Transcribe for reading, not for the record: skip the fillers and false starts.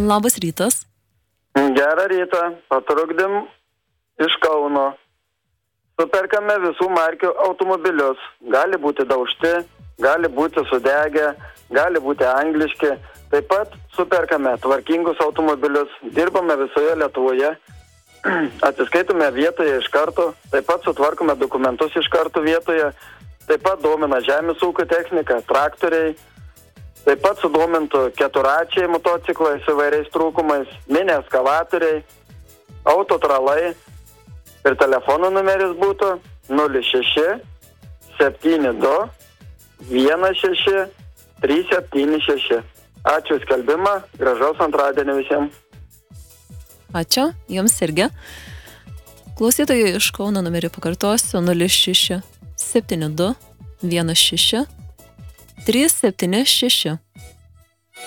Labas rytas. Gerą rytą, patrukdim iš Kauno. Superkame visų markių automobilius. Gali būti daužti, gali būti sudegę, gali būti angliški. Taip pat superkame tvarkingus automobilius. Dirbame visoje Lietuvoje. Atsiskaitome vietoje iš karto. Taip pat sutvarkome dokumentus iš karto vietoje. Taip pat domina žemės ūkio technika, traktoriai. Taip pat sudomintų keturačiai motociklai su įvairiais trūkumais, mini eskavatoriai, autotralai. Ir telefono numeris būtų 06 72 16 376. Ačiū skelbimą, gražaus antradienio visiems. Ačiū, jums irgi. Klausytojai iš Kauno numerį pakartosiu 06 72 16 376.